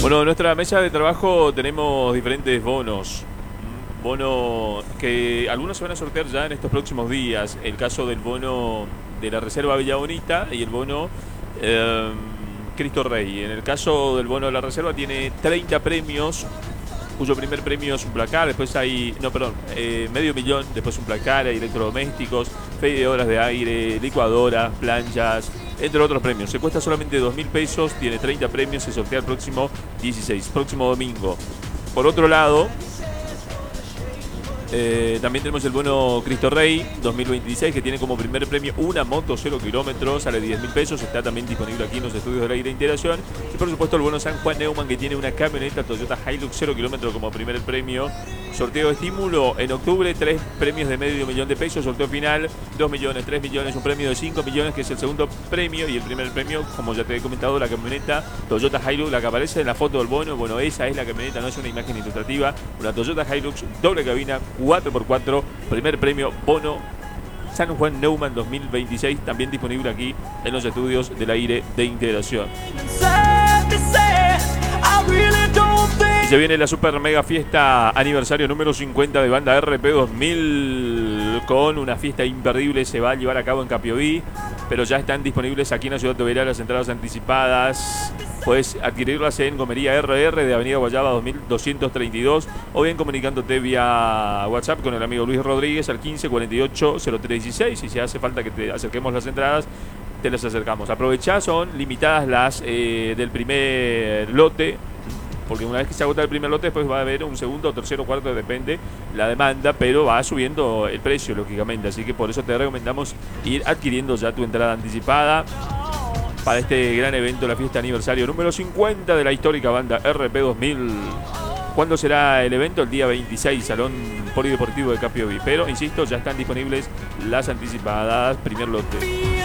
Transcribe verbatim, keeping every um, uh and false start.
Bueno, en nuestra mesa de trabajo tenemos diferentes bonos. Bono que algunos se van a sortear ya en estos próximos días. El caso del bono de la Reserva Villa Bonita y el bono eh, Cristo Rey. En el caso del bono de la Reserva tiene treinta premios, cuyo primer premio es un placar, después hay, no, perdón, eh, medio millón, después un placar, hay electrodomésticos, fe de horas de aire, licuadoras, planchas, entre otros premios. Se cuesta solamente dos mil pesos, tiene treinta premios, se sortea el próximo dieciséis, próximo domingo. Por otro lado, Eh, también tenemos el bono Cristo Rey dos mil veintiséis, que tiene como primer premio una moto cero kilómetros, sale diez mil pesos, está también disponible aquí en los estudios de la Aire Integración. Y por supuesto el bono San Juan Neumann, que tiene una camioneta Toyota Hilux cero kilómetros como primer premio. Sorteo de estímulo en octubre, tres premios de medio millón de pesos, sorteo final dos millones, tres millones, un premio de cinco millones, que es el segundo premio, y el primer premio, como ya te he comentado, la camioneta Toyota Hilux, la que aparece en la foto del bono. Bueno, esa es la camioneta, no es una imagen ilustrativa, una Toyota Hilux doble cabina cuatro por cuatro, primer premio bono San Juan Neumann dos mil veintiséis, también disponible aquí en los estudios del Aire de Integración. Y se viene la super mega fiesta aniversario número cincuenta de Banda R P dos mil, con una fiesta imperdible. Se va a llevar a cabo en Capiobí, pero ya están disponibles aquí en la ciudad de Oberá las entradas anticipadas. Puedes adquirirlas en Gomería R R de Avenida Guayaba dos mil doscientos treinta y dos, o bien comunicándote vía WhatsApp con el amigo Luis Rodríguez al quince cuarenta y ocho cero tres dieciséis. Y si hace falta que te acerquemos las entradas, te las acercamos. Aprovechá, son limitadas las eh, del primer lote, porque una vez que se agota el primer lote, después va a haber un segundo, tercero, cuarto, depende la demanda, pero va subiendo el precio, lógicamente. Así que por eso te recomendamos ir adquiriendo ya tu entrada anticipada para este gran evento, la fiesta aniversario número cincuenta de la histórica Banda R P dos mil. ¿Cuándo será el evento? El día veintiséis, Salón Polideportivo de Capiobí. Pero, insisto, ya están disponibles las anticipadas, primer lote.